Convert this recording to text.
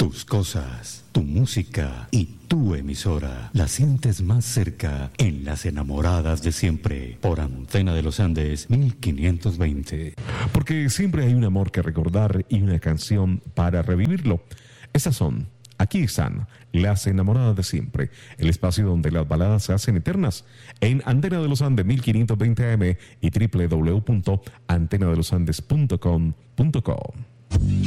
Tus cosas, tu música y tu emisora la sientes más cerca en Las Enamoradas de Siempre por Antena de los Andes 1520. Porque siempre hay un amor que recordar y una canción para revivirlo. Aquí están Las Enamoradas de Siempre, el espacio donde las baladas se hacen eternas, en Antena de los Andes 1520 AM y www.antenadelosandes.com.co.